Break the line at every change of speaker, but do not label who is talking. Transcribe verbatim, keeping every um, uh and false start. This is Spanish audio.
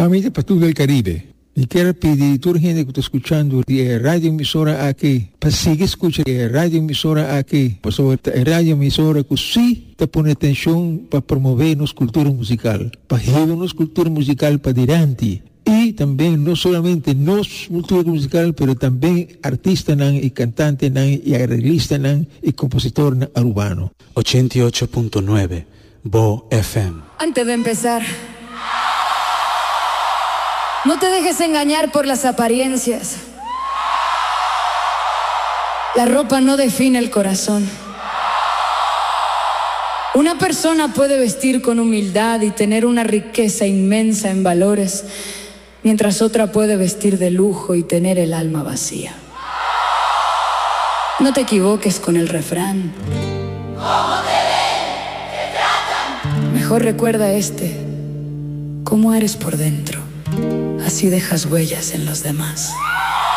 Amiga para todo el Caribe, y quiero pedir a toda la gente que está escuchando de radio emisora aquí, para seguir escuchando de radio emisora aquí, por sobre la radio emisora que sí te pone atención para promover nuestra cultura musical, para llevar nuestra cultura musical para adelante. Y también no solamente nuestra cultura musical, pero también artistas y cantantes y arreglistas y compositores urbanos.
ochenta y ocho punto nueve Bo F M.
Antes de empezar, no te dejes engañar por las apariencias. La ropa no define el corazón. Una persona puede vestir con humildad y tener una riqueza inmensa en valores, mientras otra puede vestir de lujo y tener el alma vacía. No te equivoques con el refrán. ¿Cómo te ven? ¿Te tratan? Mejor recuerda este. ¿Cómo eres por dentro? Así dejas huellas en los demás.